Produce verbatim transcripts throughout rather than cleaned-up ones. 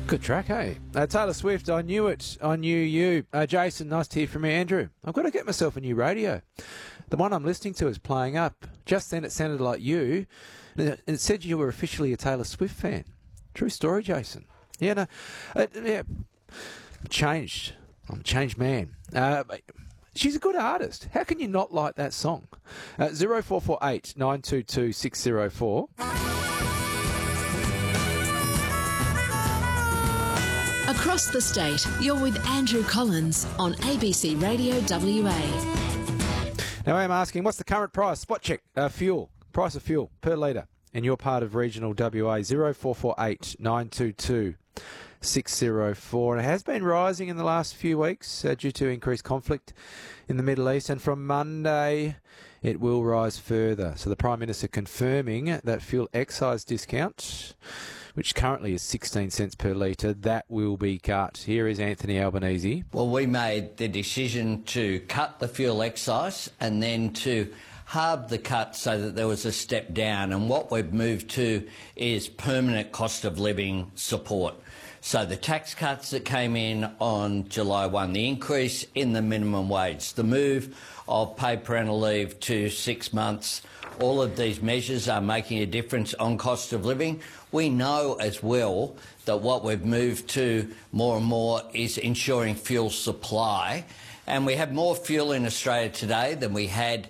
Good track, hey? Uh, Taylor Swift, I Knew It, I Knew You. Uh, Jason, nice to hear from you. Andrew, I've got to get myself a new radio. The one I'm listening to is playing up. Just then it sounded like you, and it, and it said you were officially a Taylor Swift fan. True story, Jason. Yeah, no, uh, yeah, changed. I'm a changed man. Uh, she's a good artist. How can you not like that song? Uh, zero four four eight nine two two six zero four. Across the state, you're with Andrew Collins on A B C Radio W A. Now I'm asking, what's the current price? Spot check, uh, fuel, price of fuel per litre in your part of regional W A, zero four four eight nine two two six zero four. And it has been rising in the last few weeks uh, due to increased conflict in the Middle East. And from Monday, it will rise further. So the Prime Minister confirming that fuel excise discount, which currently is sixteen cents per litre, that will be cut. Here is Anthony Albanese. Well, we made the decision to cut the fuel excise and then to halve the cut so that there was a step down. And what we've moved to is permanent cost of living support. So the tax cuts that came in on July first, the increase in the minimum wage, the move of paid parental leave to six months, all of these measures are making a difference on cost of living. We know as well that what we've moved to more and more is ensuring fuel supply. And we have more fuel in Australia today than we had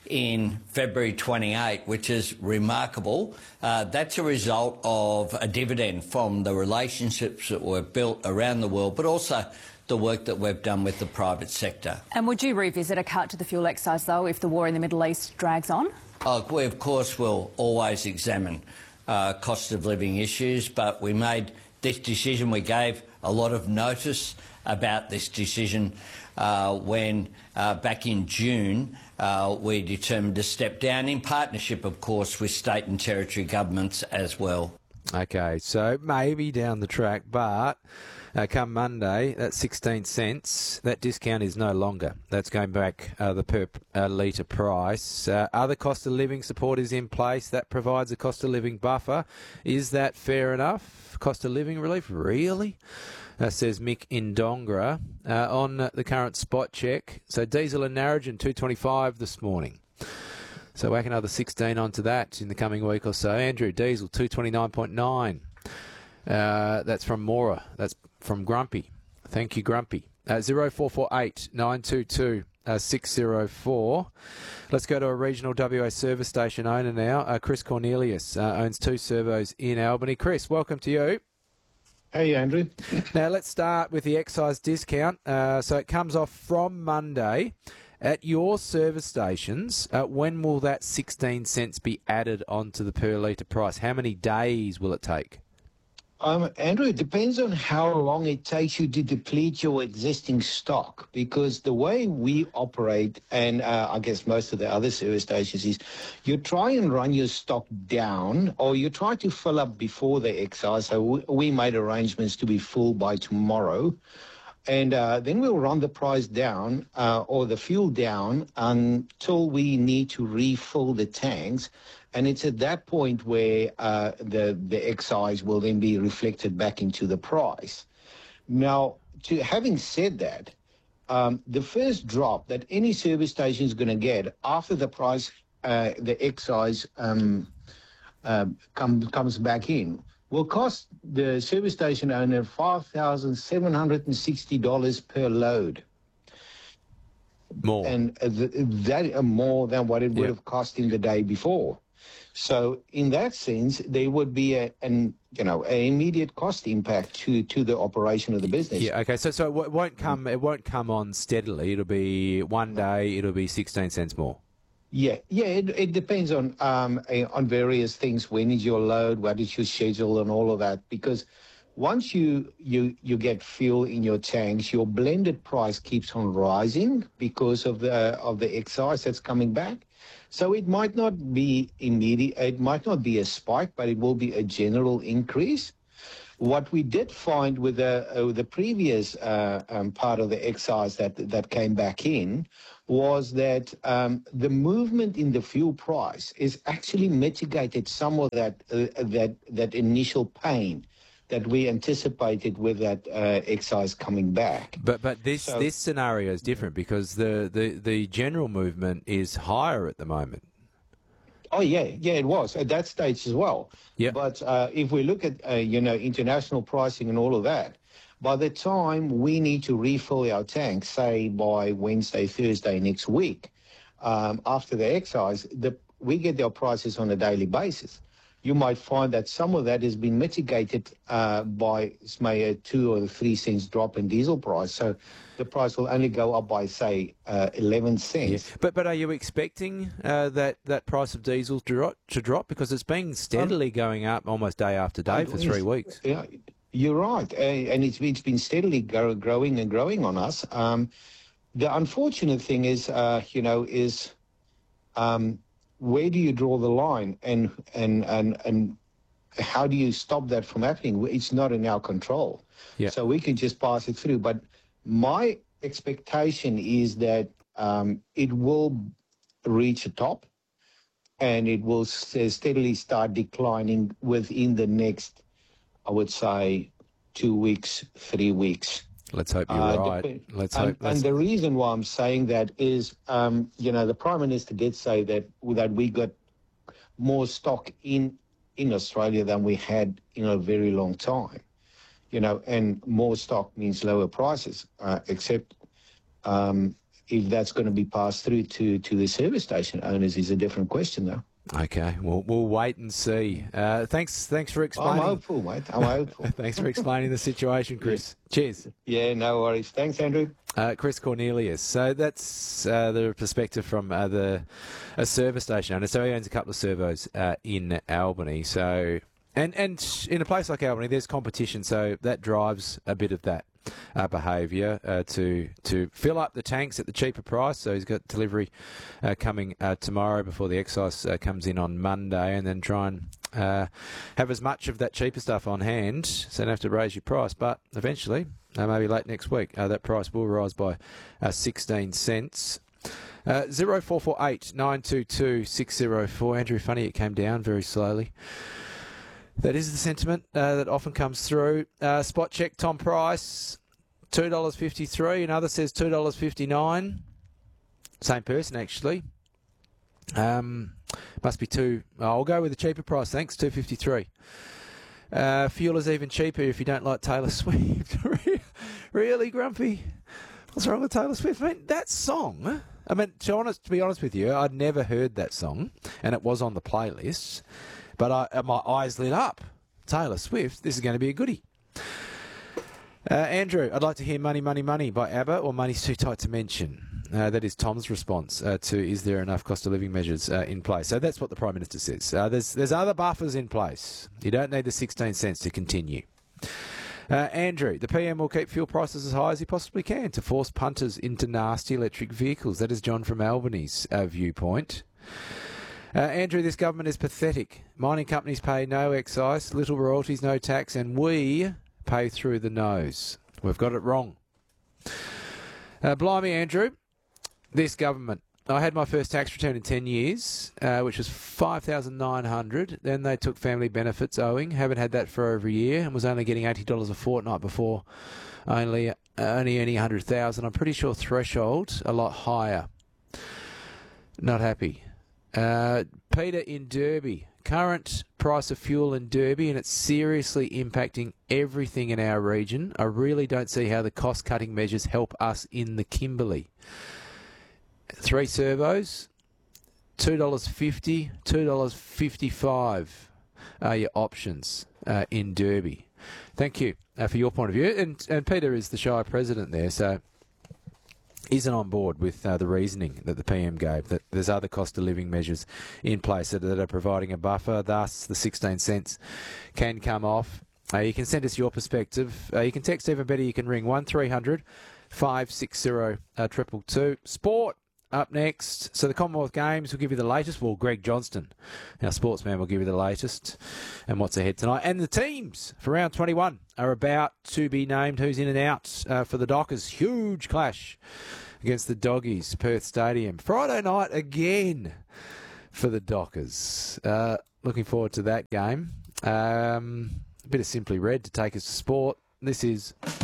in February twenty-eighth, which is remarkable. Uh, that's a result of a dividend from the relationships that were built around the world, but also the work that we've done with the private sector. And would you revisit a cut to the fuel excise, though, if the war in the Middle East drags on? Oh, we, of course, will always examine uh, cost of living issues, but we made this decision. We gave a lot of notice about this decision uh, when, uh, back in June, uh, we determined to step down in partnership, of course, with state and territory governments as well. Okay, so maybe down the track, but uh, come Monday, that's sixteen cents. That discount is no longer. That's going back uh, the per uh, litre price. Uh, other cost of living support is in place. That provides a cost of living buffer. Is that fair enough? Cost of living relief? Really? Uh, says Mick Indongra uh, on the current spot check. So diesel and Narrogin, two twenty-five this morning. So whack another sixteen onto that in the coming week or so. Andrew, diesel, two twenty-nine point nine. Uh, that's from Mora. That's from Grumpy. Thank you, Grumpy. Uh, zero four four eight nine two two six zero four. Let's go to a regional W A service station owner now. Uh, Chris Cornelius uh, owns two servos in Albany. Chris, welcome to you. Hey, Andrew. Now, let's start with the excise discount. Uh, so it comes off from Monday. At your service stations, uh, when will that sixteen cents be added onto the per litre price? How many days will it take? Um, Andrew, it depends on how long it takes you to deplete your existing stock, because the way we operate, and uh, I guess most of the other service stations, is you try and run your stock down, or you try to fill up before the excise. So we, we made arrangements to be full by tomorrow. And uh, then we'll run the price down uh, or the fuel down until we need to refill the tanks. And it's at that point where uh, the, the excise will then be reflected back into the price. Now, to having said that, um, the first drop that any service station is going to get after the price, uh, the excise um, uh, come, comes back in, will cost the service station owner five thousand seven hundred sixty dollars per load. More. And uh, th that uh, more than what it would yeah. have cost him the day before. So in that sense, there would be a, an, you know, an immediate cost impact to, to the operation of the business. Yeah, okay. So so it w- won't come it won't come on steadily. It'll be one day, it'll be sixteen cents more. Yeah, yeah, it, it depends on um, on various things. When is your load? What is your schedule, and all of that? Because once you you you get fuel in your tanks, your blended price keeps on rising because of the of the excise that's coming back. So it might not be immediate. It might not be a spike, but it will be a general increase. What we did find with the uh, the previous uh, um, part of the excise that that came back in was that um, the movement in the fuel price is actually mitigated some of that uh, that that initial pain that we anticipated with that uh, excise coming back. But but this So- this scenario is different because the, the, the general movement is higher at the moment. Oh, yeah, yeah, it was at that stage as well. Yep. But uh, if we look at, uh, you know, international pricing and all of that, by the time we need to refill our tanks, say by Wednesday, Thursday next week, um, after the excise, the, we get our prices on a daily basis. You might find that some of that has been mitigated uh, by, say, a two or three cents drop in diesel price. So the price will only go up by, say, uh, eleven cents. But but are you expecting uh, that, that price of diesel to drop, to drop? Because it's been steadily going up almost day after day for three weeks. Yeah, you're right. Uh, and it's, it's been steadily grow, growing and growing on us. Um, the unfortunate thing is, uh, you know, is... Um, where do you draw the line, and and and and how do you stop that from happening? It's not in our control. Yeah. So we can just pass it through. But my expectation is that um, it will reach a top, and it will s- steadily start declining within the next, I would say, two weeks, three weeks. Let's hope you're Uh, right. dep- Let's and, hope. and Let's, the reason why I'm saying that is, um, you know, the Prime Minister did say that that we got more stock in in Australia than we had in a very long time. You know, and more stock means lower prices. Uh, except um, if that's going to be passed through to to the service station owners is a different question, though. okay, we'll, we'll wait and see. Uh, thanks thanks for I'm explaining. hopeful, mate. I'm hopeful. Thanks for explaining the situation, Chris. Cheers. Yeah, no worries. Thanks, Andrew. Uh, Chris Cornelius. So that's uh, the perspective from uh, the a service station owner. So he owns a couple of servos uh, in Albany. So and and in a place like Albany, there's competition. So that drives a bit of that uh, behaviour uh, to to fill up the tanks at the cheaper price. So he's got delivery uh, coming uh, tomorrow before the excise uh, comes in on Monday, and then try and uh, have as much of that cheaper stuff on hand, so you don't have to raise your price. But eventually, uh, maybe late next week, uh, that price will rise by uh, sixteen cents. Uh, zero four four eight nine two two six zero four. Andrew, funny, it came down very slowly. That is the sentiment uh, that often comes through. Uh, spot check, Tom Price, two dollars fifty-three. Another says two dollars fifty-nine. Same person, actually. Um, must be two. Oh, I'll go with the cheaper price, thanks, two dollars fifty-three. Uh, fuel is even cheaper if you don't like Taylor Swift. Really, Grumpy? What's wrong with Taylor Swift? I mean, that song, I mean, to, honest, to be honest with you, I'd never heard that song, and it was on the playlist, but I, my eyes lit up. Taylor Swift, this is going to be a goodie. Uh, Andrew, I'd like to hear Money, Money, Money by ABBA, or Money's Too Tight to Mention. Uh, that is Tom's response uh, to is there enough cost of living measures uh, in place. So that's what the Prime Minister says. Uh, there's there's other buffers in place. You don't need the sixteen cents to continue. Uh, Andrew, the P M will keep fuel prices as high as he possibly can to force punters into nasty electric vehicles. That is John from Albany's uh, viewpoint. Uh, Andrew, this government is pathetic. Mining companies pay no excise, little royalties, no tax, and we pay through the nose. We've got it wrong. Uh, blimey, Andrew. This government, I had my first tax return in ten years, uh, which was five thousand nine hundred dollars. Then they took family benefits owing. Haven't had that for over a year and was only getting eighty dollars a fortnight before only, uh, only earning one hundred thousand dollars. I'm pretty sure threshold a lot higher. Not happy. Uh, Peter in Derby. Current price of fuel in Derby, and it's seriously impacting everything in our region. I really don't see how the cost-cutting measures help us in the Kimberley. Three servos, two dollars fifty, two dollars fifty-five are your options uh, in Derby. Thank you uh, for your point of view. And, and Peter is the Shire president there, so isn't on board with uh, the reasoning that the P M gave, that there's other cost of living measures in place that, that are providing a buffer, thus the sixteen cents can come off. Uh, you can send us your perspective. Uh, you can text, even better, you can ring one three hundred five six zero two two two. Sport up next. So the Commonwealth Games will give you the latest. Well, Greg Johnston, our sportsman, will give you the latest and what's ahead tonight. And the teams for round twenty-one are about to be named. Who's in and out uh, for the Dockers? Huge clash against the Doggies, Perth Stadium. Friday night again for the Dockers. Uh, looking forward to that game. Um, a bit of Simply Red to take us to sport. This is